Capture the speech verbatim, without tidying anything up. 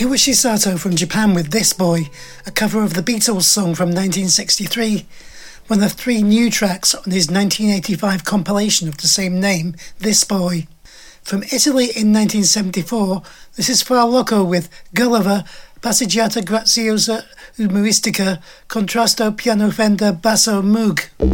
Hiroshi Sato from Japan with This Boy, a cover of the Beatles song from nineteen sixty-three, one of three new tracks on his nineteen eighty-five compilation of the same name, This Boy. From Italy in nineteen seventy-four, this is Fra Loco with Gulliver, Passeggiata Graziosa Umoristica, Contrasto Piano Fender Basso Moog.